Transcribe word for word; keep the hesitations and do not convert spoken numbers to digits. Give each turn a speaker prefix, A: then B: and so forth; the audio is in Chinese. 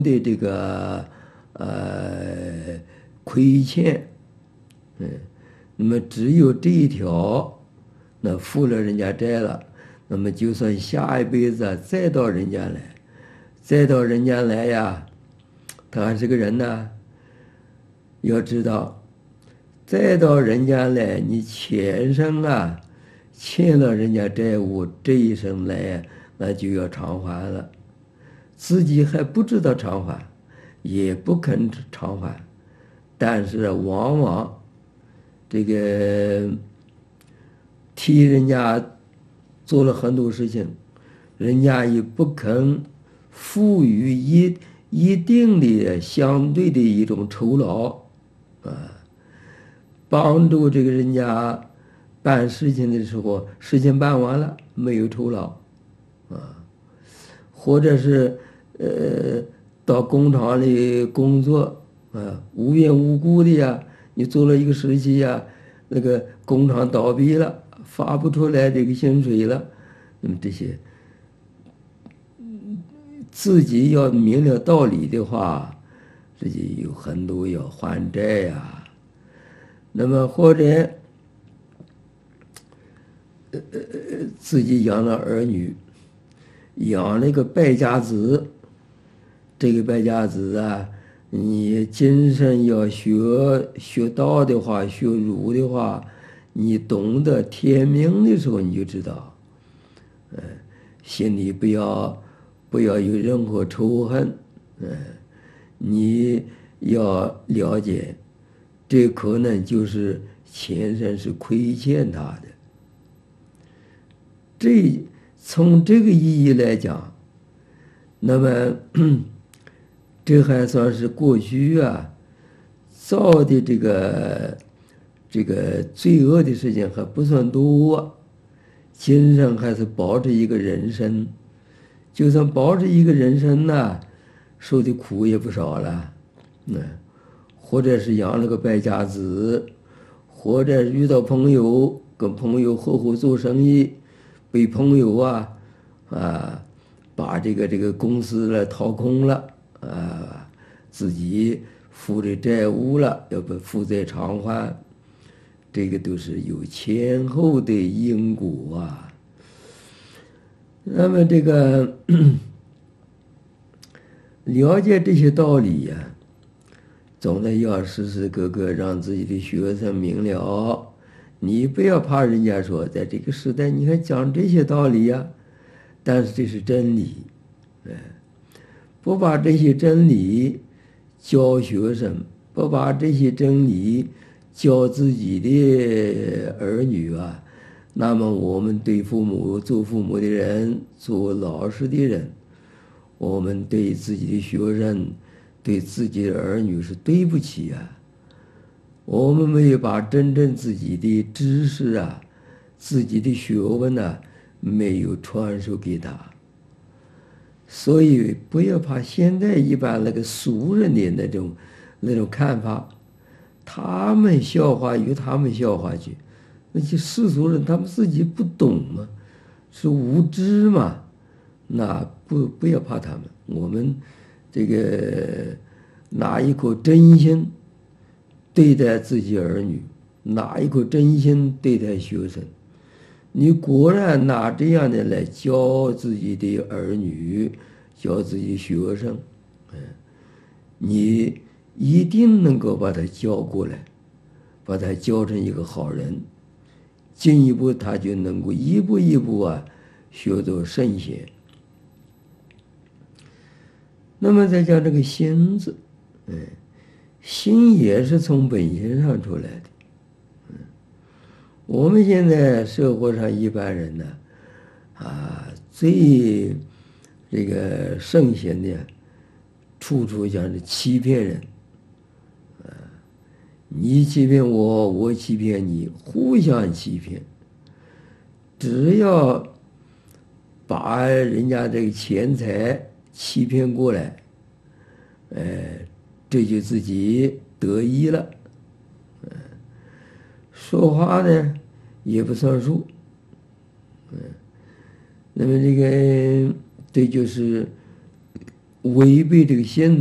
A: 的这个呃亏欠，嗯，那么只有这一条，那负了人家债了，那么就算下一辈子啊再到人间来，再到人间来呀，他还是个人呢。要知道，再到人间来，你前生啊欠了人家债务，这一生来那就要偿还了，自己还不知道偿还，也不肯偿还，但是往往这个替人家做了很多事情，人家也不肯赋予一一定的相对的一种酬劳啊，帮助这个人家办事情的时候，事情办完了没有酬劳啊，或者是呃到工厂里工作啊，无缘无故的呀，你做了一个时期呀，那个工厂倒闭了，发不出来这个薪水了，那么这些自己要明了道理的话，自己有很多要还债呀，那么或者自己养了儿女，养了一个败家子，这个败家子啊，你今生要学学道的话，学儒的话，你懂得天命的时候，你就知道，嗯，心里不要不要有任何仇恨，嗯，你要了解，这可能就是前生是亏欠他的。这从这个意义来讲，那么这还算是过去啊造的这个这个罪恶的事情还不算多，今生还是保着一个人身，就算保着一个人身呢，受的苦也不少了，嗯，或者是养了个败家子，或者遇到朋友跟朋友合伙做生意。被朋友啊啊把这个这个公司了掏空了啊，自己负的债务了，要不负债偿还，这个都是有前后的因果啊。那么这个了解这些道理呀、啊，总得要时时刻刻让自己的学生明了。你不要怕人家说，在这个时代你还讲这些道理呀？但是这是真理，哎，不把这些真理教学生，不把这些真理教自己的儿女啊，那么我们对父母、做父母的人、做老师的人，我们对自己的学生、对自己的儿女是对不起啊。我们没有把真正自己的知识啊、自己的学问呢、啊，没有传授给他，所以不要怕现在一般那个俗人的那种那种看法，他们笑话与他们笑话去，那些世俗人他们自己不懂嘛，是无知嘛，那不不要怕他们，我们这个拿一颗真心对待自己儿女，拿一颗真心对待学生，你果然拿这样的来教自己的儿女，教自己学生，嗯，你一定能够把他教过来，把他教成一个好人，进一步他就能够一步一步啊学做圣贤。那么再讲这个心字，嗯。心也是从本心上出来的，嗯，我们现在社会上一般人呢，啊，最这个盛行的，处处讲是欺骗人，啊，你欺骗我，我欺骗你，互相欺骗，只要把人家这个钱财欺骗过来，哎。这就自己得意了，嗯，说话呢也不算数，嗯，那么这个这就是违背这个先